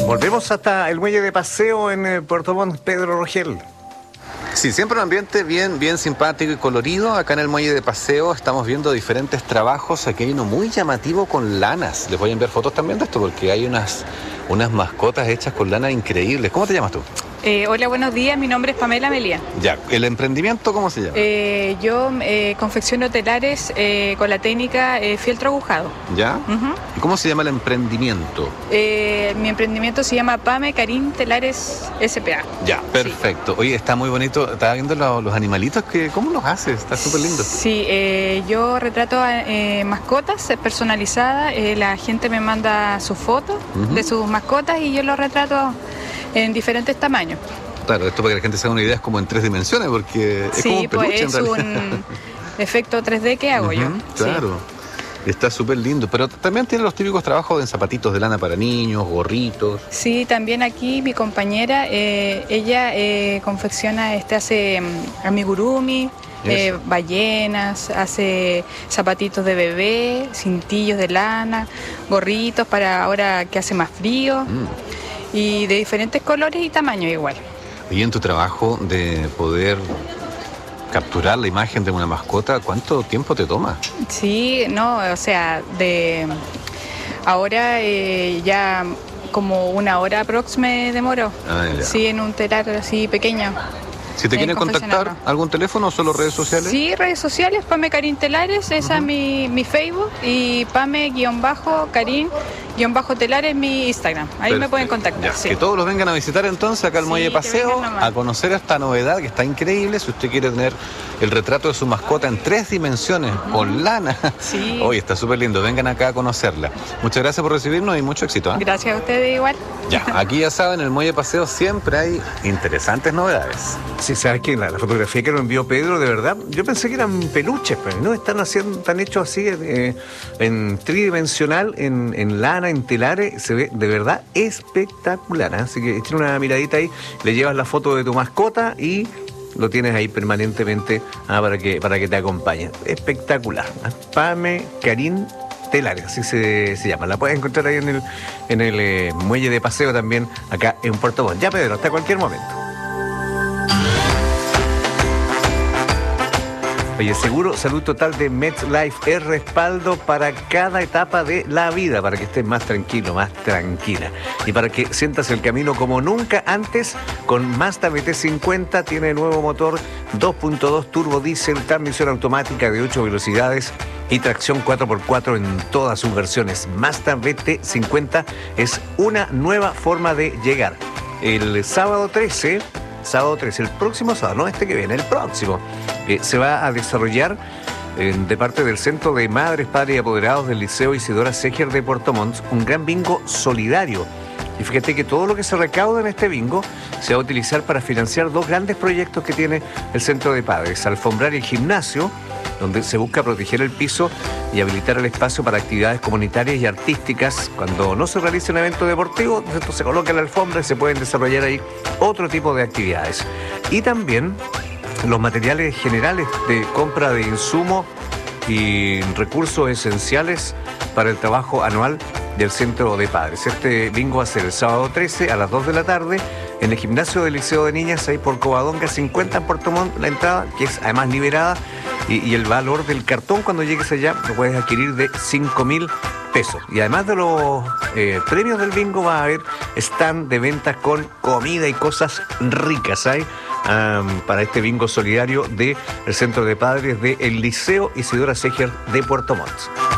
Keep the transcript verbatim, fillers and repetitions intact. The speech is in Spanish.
Volvemos hasta el muelle de paseo en eh, Puerto Montt, Pedro Rogel. Sí, siempre un ambiente bien, bien simpático y colorido. Acá en el muelle de paseo estamos viendo diferentes trabajos. Aquí hay uno muy llamativo con lanas. Les voy a enviar fotos también de esto porque hay unas, unas mascotas hechas con lana increíbles. ¿Cómo te llamas tú? Eh, hola, buenos días. Mi nombre es Pamela Melía. Ya, ¿el emprendimiento cómo se llama? Eh, yo eh, confecciono telares eh, con la técnica eh, fieltro agujado. ¿Ya? Uh-huh. ¿Y cómo se llama el emprendimiento? Eh, mi emprendimiento se llama Pame Karin Telares S P A. Ya, perfecto. Sí. Oye, está muy bonito. Estaba viendo los, los animalitos. Que, ¿Cómo los haces? Está súper lindo. Sí, eh, yo retrato eh, mascotas personalizadas. Eh, la gente me manda sus fotos uh-huh. de sus mascotas y yo los retrato en diferentes tamaños. Claro, esto para que la gente se haga una idea es como en tres dimensiones, porque es sí, como un peluche pues en es realidad. un efecto tres D que hago uh-huh, yo. Claro, sí. Está súper lindo, pero también tiene los típicos trabajos en zapatitos de lana para niños, gorritos. Sí, también aquí mi compañera, eh, ella eh, confecciona, este hace um, amigurumi, eh, ballenas, hace zapatitos de bebé, cintillos de lana, gorritos para ahora que hace más frío. Mm. Y de diferentes colores y tamaños igual. Y en tu trabajo de poder capturar la imagen de una mascota, ¿cuánto tiempo te toma? Sí, no, o sea, de ahora eh, ya como una hora aprox me demoró. Ah, sí, en un telar así pequeño. Si te quieren contactar, ¿algún teléfono o solo redes sociales? Sí, redes sociales, Pame Karin Telares, esa uh-huh. es mi, mi Facebook, y Pame-Karin-Telares es mi Instagram. Ahí Perfecto. Me pueden contactar. Sí. Que todos los vengan a visitar entonces acá al sí, Muelle Paseo, a conocer esta novedad que está increíble. Si usted quiere tener el retrato de su mascota en tres dimensiones, uh-huh. con lana, sí. hoy está súper lindo. Vengan acá a conocerla. Muchas gracias por recibirnos y mucho éxito. ¿eh? Gracias a ustedes igual. Ya, aquí ya saben, en el Muelle Paseo siempre hay interesantes novedades. Sí, sabes que la, la fotografía que nos envió Pedro, de verdad, yo pensé que eran peluches, pero no, están haciendo, están hechos así eh, en tridimensional, en, en lana, en telares, se ve de verdad espectacular, ¿eh? Así que echen una miradita ahí, le llevas la foto de tu mascota y lo tienes ahí permanentemente ah, para que para que te acompañe. Espectacular. ¿eh? Pame Karin Telares, así se, se llama. La puedes encontrar ahí en el, en el eh, muelle de paseo también, acá en Puerto Montt. Ya, Pedro, hasta cualquier momento. Oye, seguro Salud Total de MetLife es respaldo para cada etapa de la vida, para que estés más tranquilo, más tranquila. Y para que sientas el camino como nunca antes, con Mazda B T cincuenta tiene nuevo motor dos punto dos turbo diésel, transmisión automática de ocho velocidades y tracción cuatro por cuatro en todas sus versiones. Mazda B T cincuenta es una nueva forma de llegar. El sábado trece... Sábado trece, el próximo sábado, no este que viene, el próximo, eh, se va a desarrollar eh, de parte del Centro de Madres, Padres y Apoderados del Liceo Isidora Seger de Puerto Montt un gran bingo solidario. Y fíjate que todo lo que se recauda en este bingo se va a utilizar para financiar dos grandes proyectos que tiene el Centro de Padres: alfombrar el gimnasio, donde se busca proteger el piso y habilitar el espacio para actividades comunitarias y artísticas. Cuando no se realice un evento deportivo, entonces se coloca la alfombra y se pueden desarrollar ahí otro tipo de actividades. Y también los materiales generales de compra de insumos y recursos esenciales para el trabajo anual del Centro de Padres. Este bingo va a ser el sábado trece a las dos de la tarde en el gimnasio del Liceo de Niñas, ahí por Covadonga cincuenta en Puerto Montt, la entrada, que es además liberada, y, y el valor del cartón cuando llegues allá lo puedes adquirir de cinco mil pesos. Y además de los eh, premios del bingo va a haber stand de ventas con comida y cosas ricas, ¿eh? Um, para este bingo solidario del Centro de Padres del Liceo Isidora Seger de Puerto Montt.